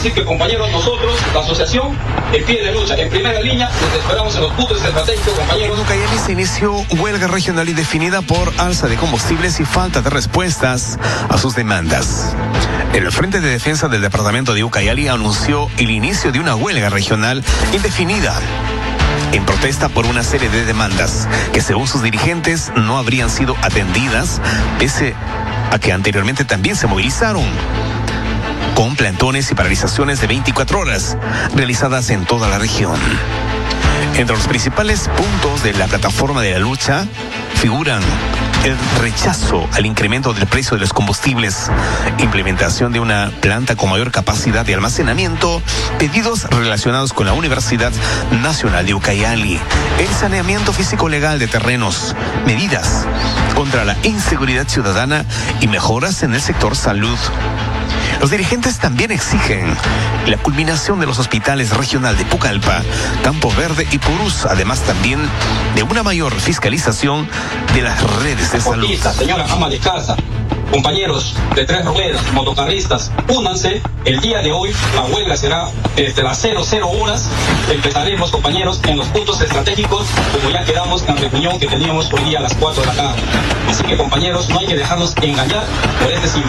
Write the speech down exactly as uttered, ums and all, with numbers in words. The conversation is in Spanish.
Así que, compañeros, nosotros, la asociación, en pie de lucha, en primera línea, les esperamos en los puntos estratégicos, compañeros. En Ucayali se inició huelga regional indefinida por alza de combustibles y falta de respuestas a sus demandas. El Frente de Defensa del Departamento de Ucayali anunció el inicio de una huelga regional indefinida en protesta por una serie de demandas que, según sus dirigentes, no habrían sido atendidas, pese a que anteriormente también se movilizaron con plantones y paralizaciones de veinticuatro horas realizadas en toda la región. Entre los principales puntos de la plataforma de la lucha figuran el rechazo al incremento del precio de los combustibles, implementación de una planta con mayor capacidad de almacenamiento, pedidos relacionados con la Universidad Nacional de Ucayali, el saneamiento físico-legal de terrenos, medidas contra la inseguridad ciudadana y mejoras en el sector salud. Los dirigentes también exigen la culminación de los hospitales regional de Pucallpa, Campo Verde y Purús, además también de una mayor fiscalización de las redes de salud. Señora ama de casa, compañeros de tres ruedas, motocarristas, únanse. El día de hoy la huelga será desde las cero cero horas. Empezaremos, compañeros, en los puntos estratégicos, como ya quedamos en la reunión que teníamos hoy día a las cuatro de la tarde. Así que, compañeros, no hay que dejarnos engañar por este